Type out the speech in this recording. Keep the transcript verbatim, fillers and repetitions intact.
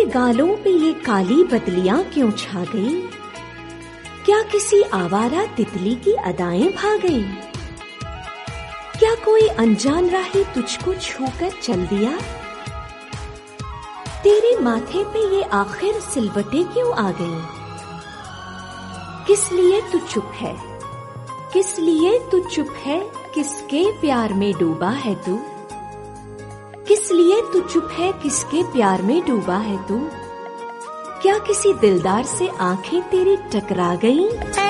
तेरे गालों पे ये काली बदलियां क्यों छा गई? क्या किसी आवारा तितली की अदाएं भा गई? क्या कोई अनजान राही तुझको छूकर चल दिया? तेरे माथे पे ये आखिर सिलवटें क्यों आ गई? किस लिए तू चुप है? किस लिए तू चुप है? किसके प्यार में डूबा है तू? किस लिए तू चुप है? किसके प्यार में डूबा है तू? क्या किसी दिलदार से आंखें तेरी टकरा गईं?